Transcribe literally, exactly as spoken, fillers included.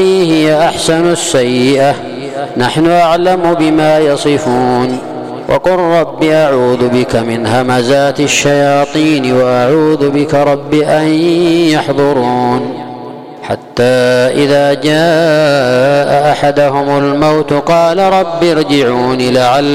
هي أحسن السيئة نحن أعلم بما يصفون وقل رب أعوذ بك من همزات الشياطين وأعوذ بك رب أن يحضرون حتى إذا جاء أحدهم الموت قال رب ارجعون لعل